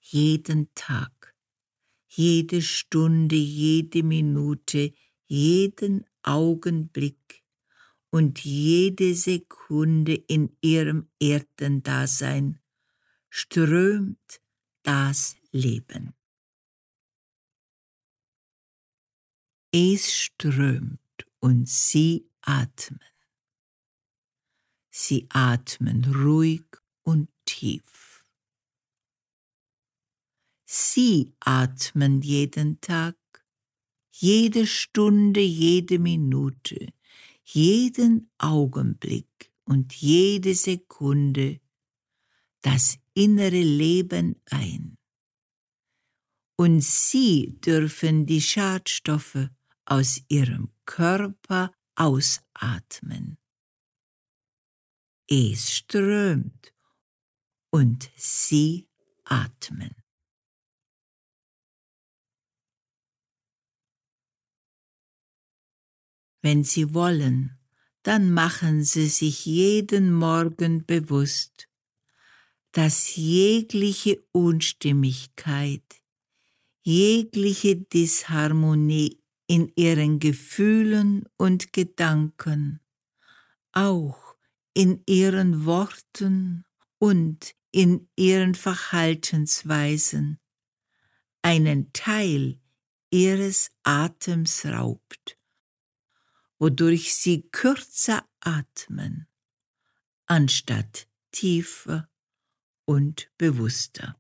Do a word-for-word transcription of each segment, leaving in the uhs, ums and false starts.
jeden Tag, jede Stunde, jede Minute, jeden Augenblick und jede Sekunde in ihrem Erdendasein strömt das Leben. Es strömt und sie atmen. Sie atmen ruhig und tief. Sie atmen jeden Tag, jede Stunde, jede Minute, jeden Augenblick und jede Sekunde das innere Leben ein. Und sie dürfen die Schadstoffe aus ihrem Körper ausatmen. Es strömt und sie atmen. Wenn Sie wollen, dann machen Sie sich jeden Morgen bewusst, dass jegliche Unstimmigkeit, jegliche Disharmonie in Ihren Gefühlen und Gedanken, auch in Ihren Worten und in Ihren Verhaltensweisen, einen Teil Ihres Atems raubt, wodurch Sie kürzer atmen, anstatt tiefer und bewusster.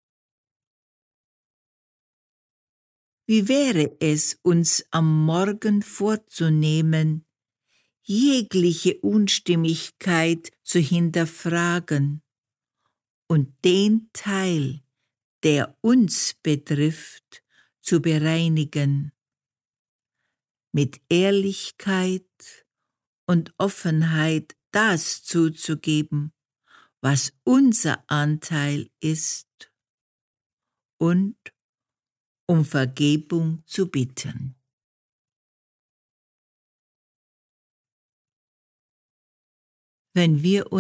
Wie wäre es, uns am Morgen vorzunehmen, jegliche Unstimmigkeit zu hinterfragen und den Teil, der uns betrifft, zu bereinigen, mit Ehrlichkeit und Offenheit das zuzugeben, was unser Anteil ist, und um Vergebung zu bitten. Wenn wir